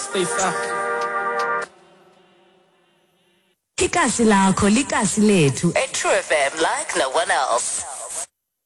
Stay far. Ikasi lakho likasi lethu. A True FM like no one else.